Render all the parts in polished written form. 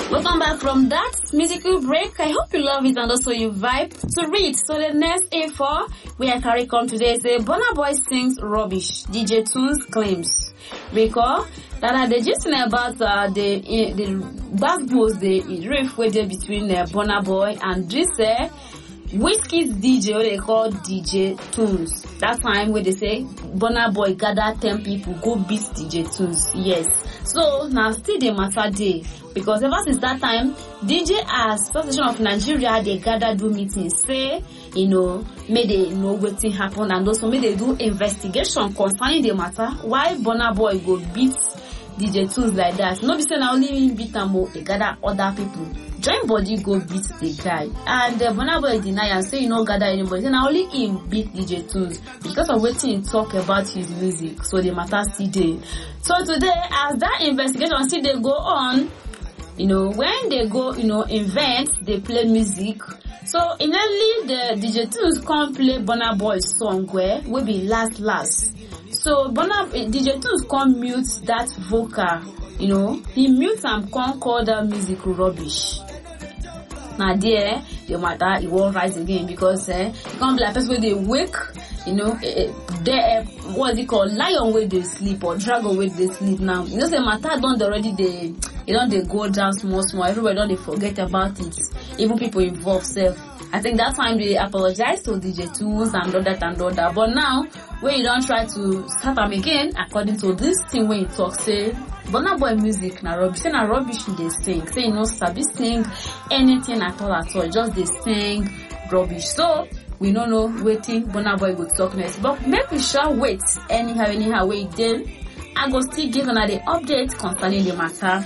Welcome back from that musical break. I hope you love it and also you vibe to read. So the next A4 we are carrying on today is Burna Boy sings rubbish. DJ Tunes claims. Recall that the gist about the basketballs the riff with between Burna Boy and this Wizkid's DJ, what they call DJ Tunes. That time where they say Burna Boy gather 10 people go beat DJ Tunes. Yes. So now still the matter day because ever since that time, DJ Association of Nigeria they gather do meetings, say may they know what thing happen and also may they do investigation concerning the matter why Burna Boy go beat DJ Tunes like that. No be say na only him beat am, they gather other people. Join body go beat the guy. And Burna Boy deny and say no gather anybody. Say na only him beat DJ Tunes because of what he talk about his music. So the matter still there. So today, as that investigation still they go on, when they go, invent, they play music. So immediately the DJ Tunes come play Burna Boy's song where will be last. So DJ Tunes come mute that vocal, he mute and come call that music rubbish. Now there, the matter it won't rise again because it can't be like person where they wake, they what's it called, lion where they sleep or dragon where they sleep now. The matter don't already they go down small. Everybody don't they forget about it. Even people involved self. I think that time they apologize to DJ Tunes and all that. But now, when you don't try to start them again, according to this thing when you talk, say, Burna Boy music na rubbish. Say na rubbish they sing. Say no sabi sing anything at all. Just they sing rubbish. So, we don't know waiting Burna Boy would talk next. But maybe we shall wait. Anyhow, wait then. I go still give another update concerning the matter.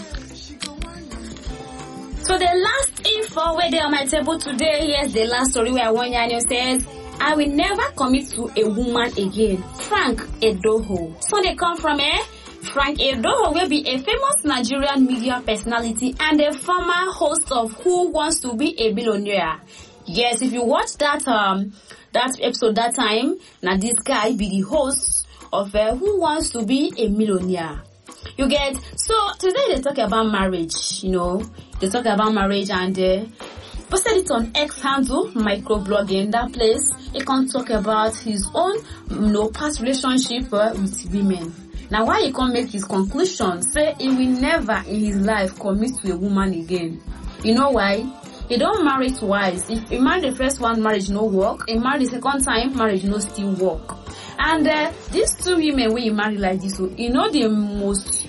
So the last info where they on my table today, here's the last story where one Yanyo says, I will never commit to a woman again. Frank Edoho. So they come from Frank Edoho will be a famous Nigerian media personality and a former host of Who Wants to Be a Billionaire. Yes, if you watch that episode that time, now this guy be the host of Who Wants to Be a Millionaire. You get, so today they talk about marriage, they talk about marriage and posted it on X handle, microblogging, that place. He can talk about his own, past relationship with women. Now why he can't make his conclusion, say he will never in his life commit to a woman again. You know why? He don't marry twice. If he married the first one, marriage no work. He married the second time, marriage no still work. And these two women when you marry like this, so the most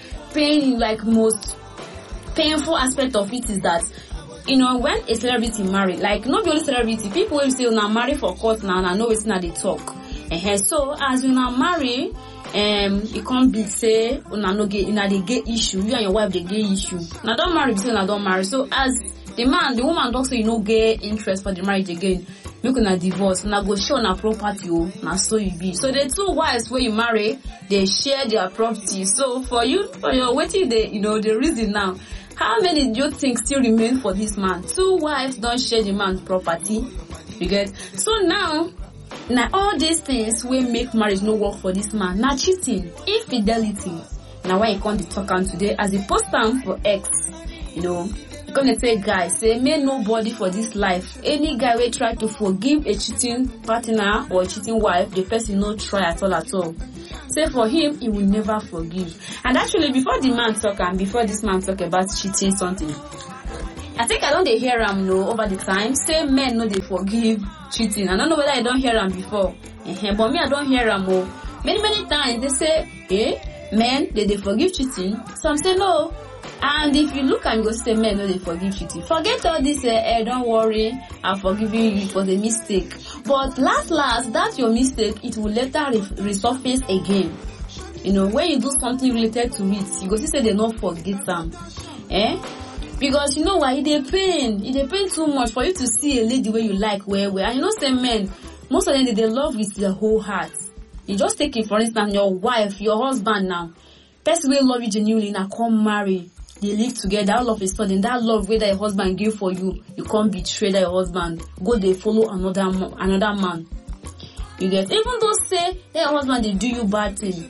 painful aspect of it is that when a celebrity marry, like not the only celebrity, people will say now marry for court now and I know it's not they talk. So as you now marry, it can't be say they get issue, you and your wife they get issue. Now don't marry because now don't marry. So as the woman don't say get interest for the marriage again. Look at divorce, now go share on property, now so you be. So the two wives where you marry, they share their property. So for your waiting, the reason now, how many do you think still remain for this man? Two wives don't share the man's property. You get? So now all these things will make marriage no work for this man. Now cheating, infidelity. Now why you can't talk on today as a post time for X, gonna say guys, say may nobody for this life. Any guy will try to forgive a cheating partner or a cheating wife, the person no try at all. Say for him, he will never forgive. And actually, before the man talk and before this man talk about cheating something, I think I don't hear him over the time. Say men know they forgive cheating. I don't know whether I don't hear him before. But me I don't hear him. Many times they say, men they forgive cheating. Some say no. And if you look and go say men no they forgive cheating. Forget all this, don't worry, I'm forgiving you for the mistake. But last, that's your mistake, it will later resurface again. When you do something related to it, you go see say they not forget them. Because you know why? It pain too much for you to see a lady where you like well. And say men, most of them they love with their whole heart. You just take it for instance, your wife, your husband now. Person will love you genuinely now come marry. They live together, all of a sudden, that love whether your husband give for you, you can't betray that your husband. Go they follow another man. You get, even though say your husband they do you bad thing,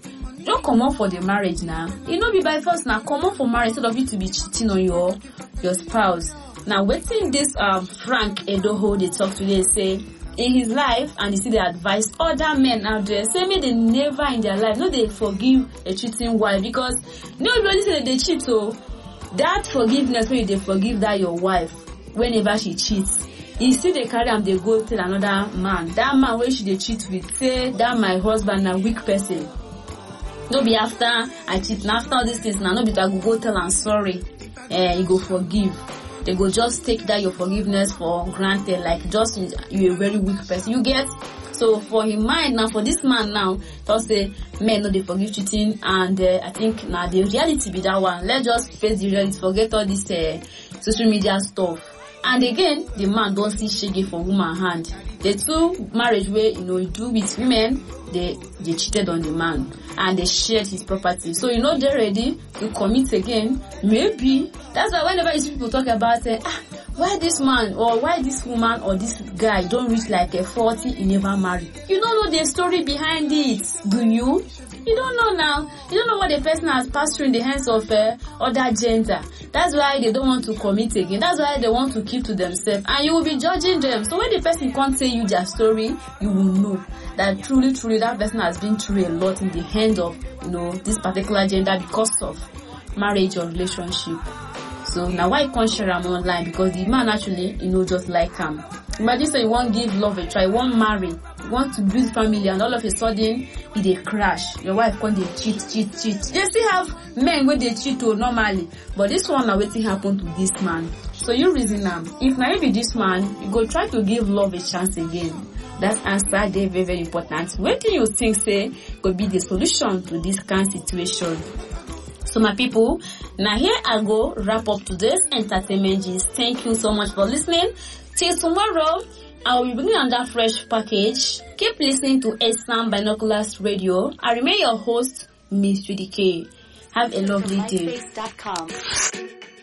don't come up for the marriage now. You know, be by force now. Come up for marriage instead of you to be cheating on your spouse. Now, waiting this Frank Edoho they talk today say in his life, and you see they advise other men out there, say me they never in their life, no they forgive a cheating wife, because nobody say they cheat, so that forgiveness when they forgive that your wife whenever she cheats, you see they carry them, they go tell another man. That man where she they cheat with, say that my husband a weak person. No be after I cheat, now after all these things, now no be that go tell I'm sorry. You go forgive. They go just take that your forgiveness for granted, like just you a very weak person. You get? So for his mind now, for this man now, just say men no they forgive cheating, and I think now the reality be that one. Let's just face the reality, forget all this social media stuff. And again, the man don't see shege for woman hand. The two marriage where you do with women, they cheated on the man and they shared his property. So they're ready to commit again. Maybe that's why whenever you see people talk about why this man or why this woman or this guy don't reach like a 40, he never marry. You don't know the story behind it, do you? You don't know now. You don't know what the person has passed through in the hands of other gender. That's why they don't want to commit again. That's why they want to keep to themselves. And you will be judging them. So when the person can't tell you their story, you will know that truly that person has been through a lot in the hand of, this particular gender because of marriage or relationship. So now why you can't share them online? Because the man actually, just like him. Imagine say you want to give love a try, you want marry, you want to build family, and all of a sudden they crash. Your wife can't cheat. They still have men where they cheat normally, but this one now waiting happen to this man. So you reason them. If now be this man, you go try to give love a chance again. That answer they very, very important. What do you think say could be the solution to this kind of situation? So my people, now here I go wrap up today's entertainment gist. Thank you so much for listening. Till tomorrow, I will be bringing another fresh package. Keep listening to Assam Binoculars Radio. I remain your host, Miss Judy K. Have a lovely day.